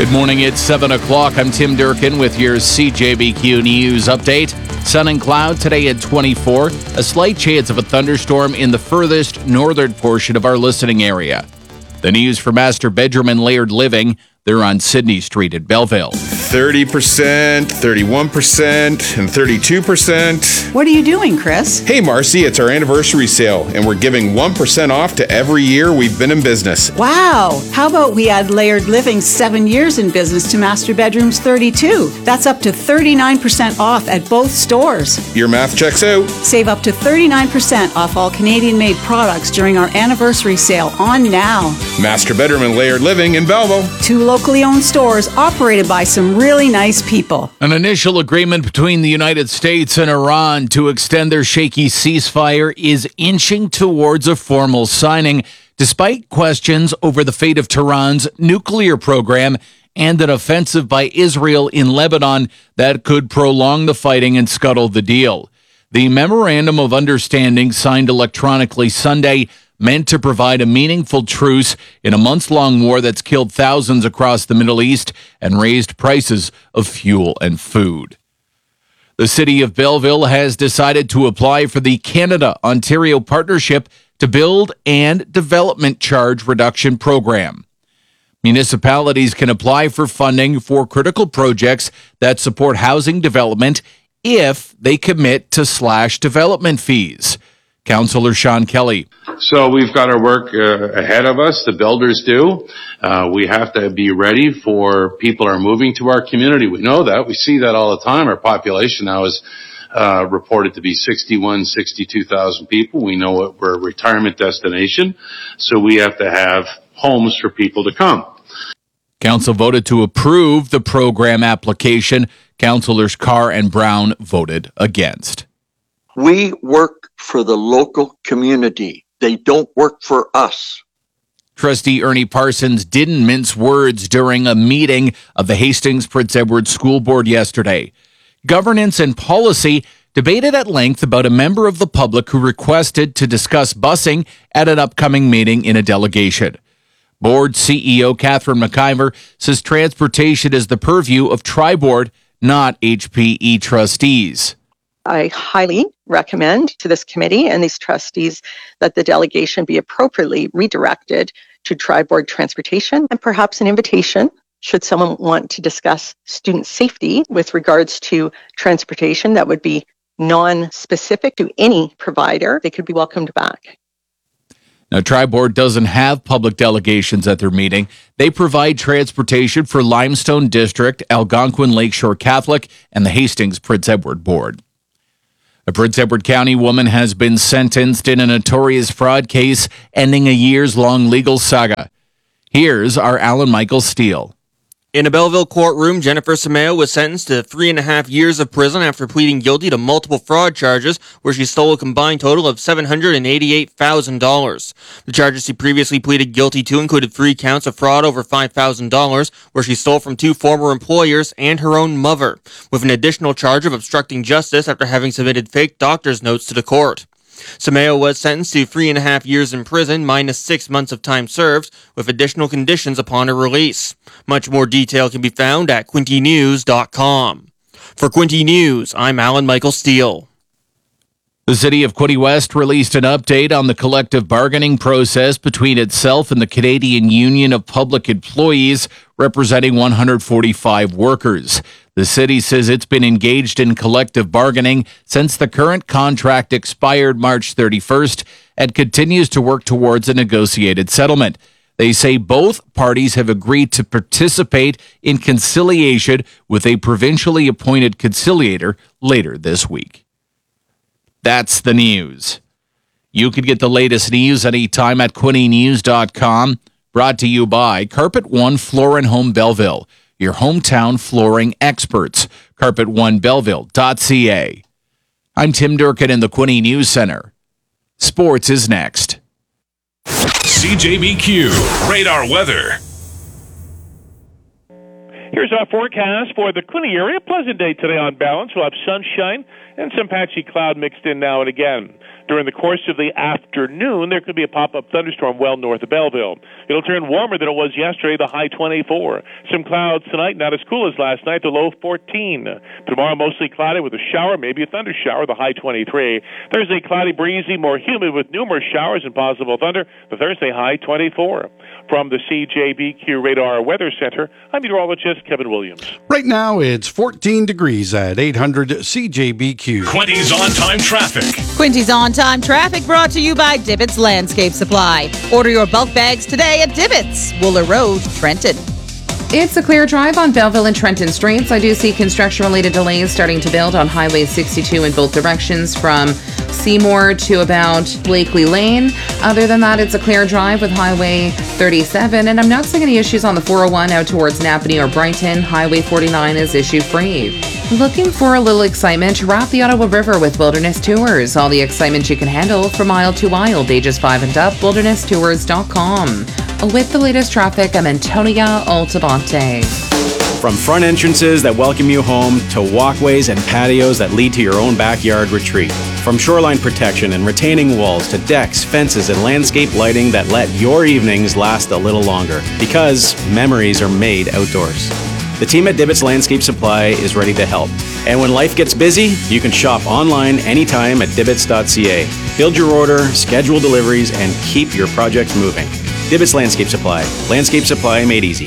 Good morning, it's 7 o'clock. I'm Tim Durkin with your CJBQ News update. Sun and cloud today at 24. A slight chance of a thunderstorm in the furthest northern portion of our listening area. The news for Master Bedroom and Layered Living. They're on Sydney Street at Belleville. 30%, 31%, and 32%. What are you doing, Chris? Hey, Marcy, it's our anniversary sale, and we're giving 1% off to every year we've been in business. Wow! How about we add Layered Living's 7 years in business to Master Bedroom's 32? That's up to 39% off at both stores. Your math checks out. Save up to 39% off all Canadian-made products during our anniversary sale on now. Master Bedroom and Layered Living in Belleville. 2 locally owned stores operated by some really nice people. An initial agreement between the United States and Iran to extend their shaky ceasefire is inching towards a formal signing, despite questions over the fate of Tehran's nuclear program and an offensive by Israel in Lebanon that could prolong the fighting and scuttle the deal. The Memorandum of Understanding, signed electronically Sunday, meant to provide a meaningful truce in a months-long war that's killed thousands across the Middle East and raised prices of fuel and food. The city of Belleville has decided to apply for the Canada-Ontario Partnership to Build and Development Charge Reduction Program. Municipalities can apply for funding for critical projects that support housing development if they commit to slash development fees. Councillor Sean Kelly. So we've got our work ahead of us. The builders do. We have to be ready for people are moving to our community. We know that. We see that all the time. Our population now is reported to be 62,000 people. We know we're a retirement destination. So we have to have homes for people to come. Council voted to approve the program application. Councillors Carr and Brown voted against. We work for the local community. They don't work for us. Trustee Ernie Parsons didn't mince words during a meeting of the Hastings Prince Edward School Board yesterday. Governance and policy debated at length about a member of the public who requested to discuss busing at an upcoming meeting in a delegation. Board CEO Catherine McIver says transportation is the purview of Tri-Board, not HPE trustees. I highly recommend to this committee and these trustees that the delegation be appropriately redirected to Tri-Board Transportation and perhaps an invitation, should someone want to discuss student safety with regards to transportation that would be non-specific to any provider, they could be welcomed back. Now, Tri-Board doesn't have public delegations at their meeting. They provide transportation for Limestone District, Algonquin Lakeshore Catholic, and the Hastings Prince Edward Board. A Prince Edward County woman has been sentenced in a notorious fraud case, ending a years-long legal saga. Here's our Alan Michael Steele. In a Belleville courtroom, Jennifer Sameo was sentenced to 3.5 years of prison after pleading guilty to multiple fraud charges, where she stole a combined total of $788,000. The charges she previously pleaded guilty to included 3 counts of fraud over $5,000, where she stole from 2 former employers and her own mother, with an additional charge of obstructing justice after having submitted fake doctor's notes to the court. Sameo was sentenced to 3.5 years in prison minus 6 months of time served, with additional conditions upon her release. Much more detail can be found at quintynews.com. For Quinty News, I'm Alan Michael Steele. The City of Quinte West released an update on the collective bargaining process between itself and the Canadian Union of Public Employees, representing 145 workers. The city says it's been engaged in collective bargaining since the current contract expired March 31st and continues to work towards a negotiated settlement. They say both parties have agreed to participate in conciliation with a provincially appointed conciliator later this week. That's the news. You can get the latest news anytime at quintynews.com. Brought to you by Carpet One Floor and Home Belleville, your hometown flooring experts. CarpetOneBelleville.ca. I'm Tim Durkin in the Quinte News Center. Sports is next. CJBQ Radar Weather. Here's our forecast for the Quinte area. Pleasant day today on balance. We'll have sunshine and some patchy cloud mixed in now and again. During the course of the afternoon, there could be a pop-up thunderstorm well north of Belleville. It'll turn warmer than it was yesterday, the high 24. Some clouds tonight, not as cool as last night, the low 14. Tomorrow, mostly cloudy with a shower, maybe a thunder shower, the high 23. Thursday, cloudy, breezy, more humid with numerous showers and possible thunder, the Thursday high 24. From the CJBQ Radar Weather Center, I'm meteorologist Kevin Williams. Right now, it's 14 degrees at 800 CJBQ. Quinty's on-time traffic. Quinty's on-time traffic brought to you by Divots Landscape Supply. Order your bulk bags today at Divots, Wooler Road, Trenton. It's a clear drive on Belleville and Trenton Streets. I do see construction-related delays starting to build on Highway 62 in both directions from Seymour to about Blakely Lane. Other than that, it's a clear drive with Highway 37, and I'm not seeing any issues on the 401 out towards Napanee or Brighton. Highway 49 is issue-free. Looking for a little excitement? Wrap the Ottawa River with Wilderness Tours. All the excitement you can handle from aisle to aisle. Ages 5 and up, wildernesstours.com. With the latest traffic, I'm Antonia Altabante. From front entrances that welcome you home to walkways and patios that lead to your own backyard retreat. From shoreline protection and retaining walls to decks, fences, and landscape lighting that let your evenings last a little longer. Because memories are made outdoors. The team at Divots Landscape Supply is ready to help. And when life gets busy, you can shop online anytime at divots.ca. Build your order, schedule deliveries, and keep your projects moving. Divots Landscape Supply. Landscape supply made easy.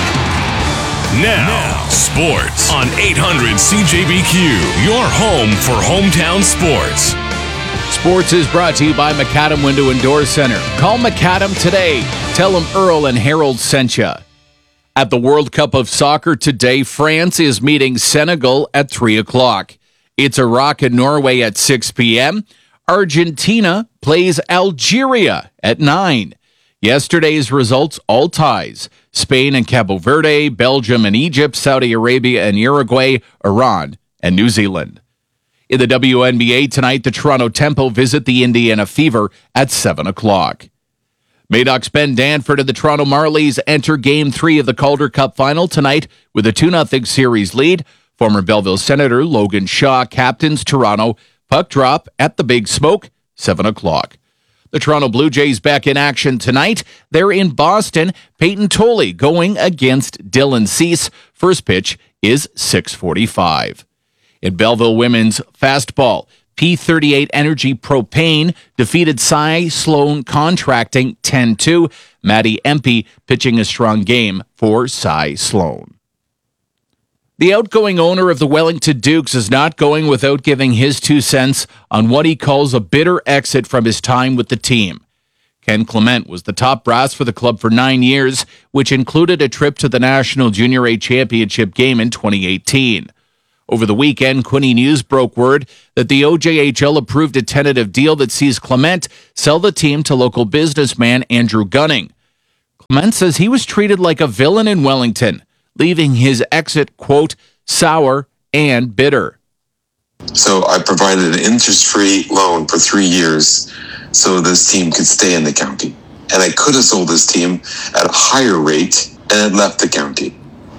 Now, sports on 800 CJBQ, your home for hometown sports. Sports is brought to you by Macadam Window and Door Center. Call Macadam today. Tell them Earl and Harold sent you. At the World Cup of Soccer today, France is meeting Senegal at 3 o'clock. It's Iraq and Norway at 6 p.m. Argentina plays Algeria at 9. Yesterday's results, all ties. Spain and Cabo Verde, Belgium and Egypt, Saudi Arabia and Uruguay, Iran and New Zealand. In the WNBA tonight, the Toronto Tempo visit the Indiana Fever at 7 o'clock. Madoff's Ben Danford and the Toronto Marlies enter Game 3 of the Calder Cup Final tonight with a 2-0 series lead. Former Belleville Senator Logan Shaw captains Toronto. Puck drop at the Big Smoke, 7 o'clock. The Toronto Blue Jays back in action tonight. They're in Boston. Peyton Tolley going against Dylan Cease. First pitch is 6:45. In Belleville women's fastball, P38 Energy Propane defeated Cy Sloan Contracting 10-2. Maddie Empey pitching a strong game for Cy Sloan. The outgoing owner of the Wellington Dukes is not going without giving his 2 cents on what he calls a bitter exit from his time with the team. Ken Clement was the top brass for the club for 9 years, which included a trip to the National Junior A Championship game in 2018. Over the weekend, Quinte News broke word that the OJHL approved a tentative deal that sees Clement sell the team to local businessman Andrew Gunning. Clement says he was treated like a villain in Wellington, leaving his exit, quote, sour and bitter. So I provided an interest-free loan for 3 years so this team could stay in the county. And I could have sold this team at a higher rate and had left the county.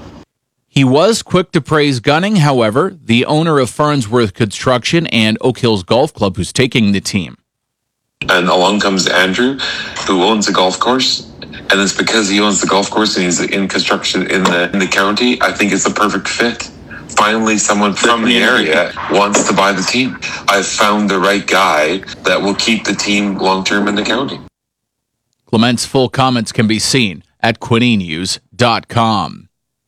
He was quick to praise Gunning, however, the owner of Farnsworth Construction and Oak Hills Golf Club, who's taking the team. And along comes Andrew, who owns a golf course. And it's because he owns the golf course and he's in construction in the county. I think it's the perfect fit. Finally, someone from the area wants to buy the team. I've found the right guy that will keep the team long-term in the county. Clement's full comments can be seen at QuinteNews.com.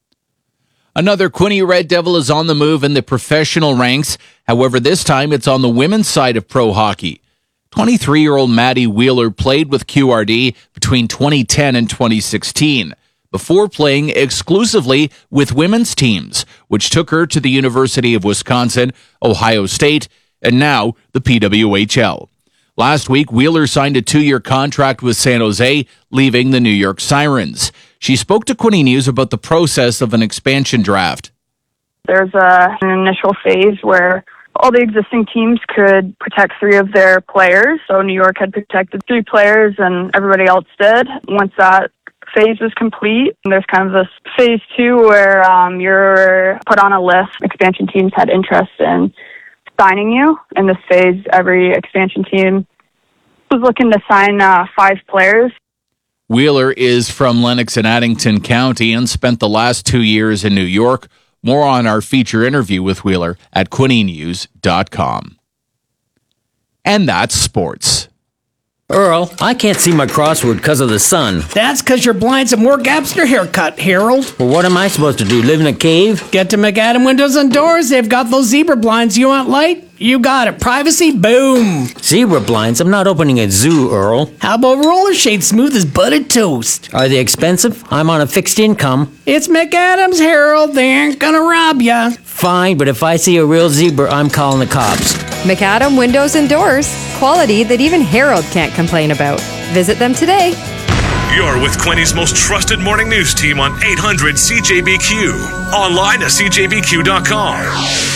Another Quinte Red Devil is on the move in the professional ranks. However, this time it's on the women's side of pro hockey. 23-year-old Maddie Wheeler played with QRD between 2010 and 2016 before playing exclusively with women's teams, which took her to the University of Wisconsin, Ohio State, and now the PWHL. Last week, Wheeler signed a 2-year contract with San Jose, leaving the New York Sirens. She spoke to Quinte News about the process of an expansion draft. There's an initial phase where all the existing teams could protect 3 of their players. So New York had protected 3 players and everybody else did. Once that phase was complete, there's kind of this phase 2 where you're put on a list. Expansion teams had interest in signing you. In this phase, every expansion team was looking to sign 5 players. Wheeler is from Lennox and Addington County and spent the last 2 years in New York. More on our feature interview with Wheeler at quinnynews.com. And that's sports. Earl, I can't see my crossword because of the sun. That's because your blinds have more gaps in your haircut, Harold. Well, what am I supposed to do, live in a cave? Get to McAdam Windows and Doors. They've got those zebra blinds. You want light? You got it. Privacy? Boom. Zebra blinds? I'm not opening a zoo, Earl. How about roller shades smooth as buttered toast? Are they expensive? I'm on a fixed income. It's McAdams, Harold. They ain't gonna rob ya. Fine, but if I see a real zebra, I'm calling the cops. McAdam Windows and Doors. Quality that even Harold can't complain about. Visit them today. You're with Quinny's most trusted morning news team on 800 CJBQ. Online at CJBQ.com.